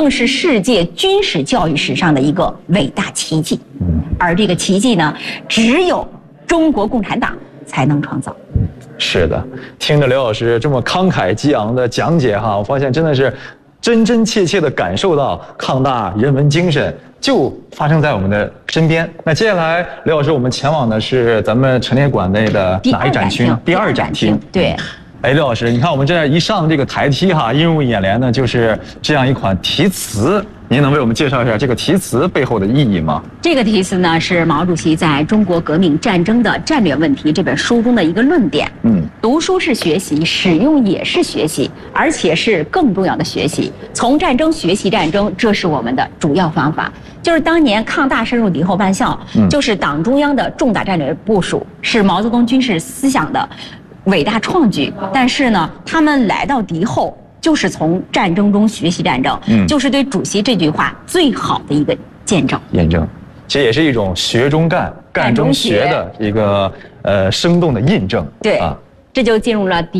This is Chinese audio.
定是世界军事教育史上的一个伟大奇迹。而这个奇迹呢，只有中国共产党才能创造。 是的，听着刘老师这么慷慨激昂的讲解哈，我发现真的是真真切切地感受到抗大人文精神就发生在我们的身边。那接下来，刘老师，我们前往的是咱们陈列馆内的哪一展厅？第二展厅。 对。 哎，刘老师，你看我们这一上这个台梯哈，映入眼帘的就是这样一款题词。您能为我们介绍一下这个题词背后的意义吗？ 这个题词呢，是毛主席在《中国革命战争的战略问题》这本书中的一个论点。读书是学习，使用也是学习，而且是更重要的学习。从战争学习战争，这是我们的主要方法。就是当年抗大深入敌后办校，就是党中央的重大战略部署，是毛泽东军事思想的伟大创举。但是呢，他们来到敌后，就是从战争中学习战争，就是对主席这句话最好的一个验证。 其实也是一种学中干，干中学的一个生动的印证。 对，这就进入了